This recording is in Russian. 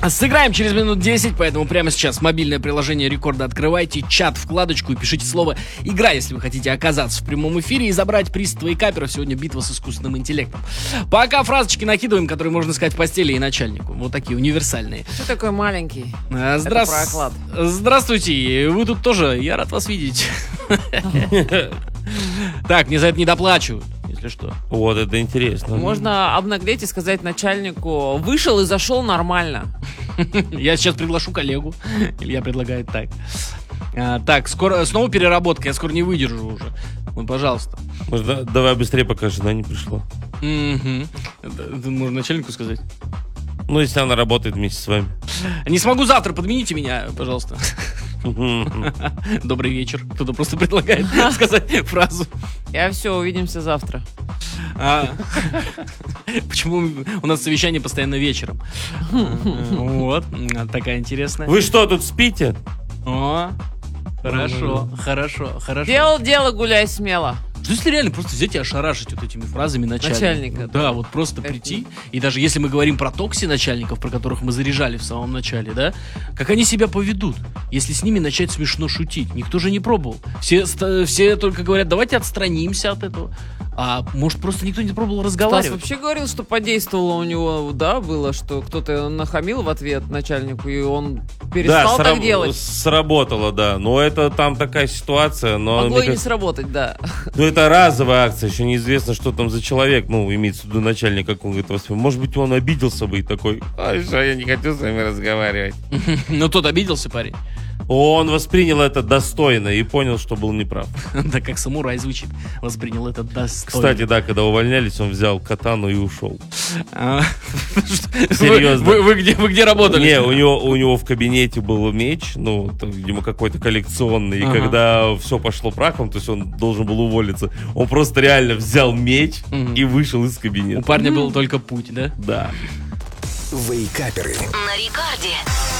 Сыграем через минут 10, поэтому прямо сейчас мобильное приложение Рекорда открывайте, чат, вкладочку и пишите слово «Игра», если вы хотите оказаться в прямом эфире и забрать приз от вейкаперов. Сегодня битва с искусственным интеллектом. Пока фразочки накидываем, которые можно сказать в постели и начальнику. Вот такие универсальные. Ты такой маленький. Здравствуйте, вы тут тоже, я рад вас видеть. Так, мне за это не доплачивают, если что. Вот, это интересно. Можно обнаглеть и сказать начальнику: вышел и зашел нормально. Я сейчас приглашу коллегу. Илья предлагает так. Так, скоро снова переработка, я скоро не выдержу уже. Ну, пожалуйста. Может, давай быстрее, пока жена не пришла. Можно начальнику сказать? Ну, если она работает вместе с вами. Не смогу завтра, подмените меня, пожалуйста. Добрый вечер. Кто-то просто предлагает сказать фразу. Я все, увидимся завтра. Почему у нас совещание постоянно вечером? Вот, такая интересная. Вы что, тут спите? О, хорошо. Дело, гуляй смело. Что если реально просто взять и ошарашить вот этими фразами начальника? Да, вот просто прийти. И даже если мы говорим про токси-начальников, про которых мы заряжали в самом начале, да, как они себя поведут, если с ними начать смешно шутить? Никто же не пробовал. Все только говорят, давайте отстранимся от этого. А может, просто никто не пробовал разговаривать? Стас вообще говорил, что подействовало у него, да, было, что кто-то нахамил в ответ начальнику, и он перестал так делать. Сработало, да. Но это там такая ситуация. Но могло и не сработать, да. Ну, это разовая акция, еще неизвестно, что там за человек, ну, имеется в виду начальник, как он говорит, может быть, он обиделся бы и такой: ай, что, я не хочу с вами разговаривать. Ну, тот обиделся, парень. Он воспринял это достойно и понял, что был неправ. Да, как самурай звучит. Воспринял это достойно. Кстати, да, когда увольнялись, он взял катану и ушел. Серьезно. Вы где работали? Не, у него в кабинете был меч, ну, видимо, какой-то коллекционный. И когда все пошло прахом, то есть он должен был уволиться, он просто реально взял меч и вышел из кабинета. У парня был только путь, да? Да. Вейкаперы. На Рекорде.